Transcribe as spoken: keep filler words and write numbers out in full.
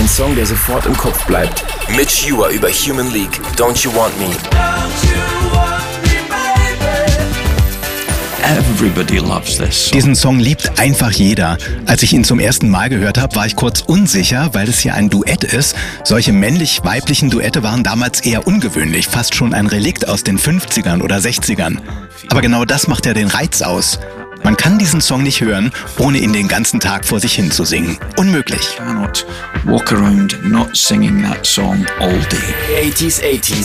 Ein Song, der sofort im Kopf bleibt. Mitch Ure über Human League, Don't You Want Me. Everybody loves this song. Diesen Song liebt einfach jeder. Als ich ihn zum ersten Mal gehört habe, war ich kurz unsicher, weil es hier ein Duett ist. Solche männlich-weiblichen Duette waren damals eher ungewöhnlich, fast schon ein Relikt aus den fünfzigern oder sechzigern. Aber genau das macht ja den Reiz aus. Man kann diesen Song nicht hören, ohne ihn den ganzen Tag vor sich hin zu singen. Unmöglich. Cannot walk around not singing that song all day. achtziger, achtziger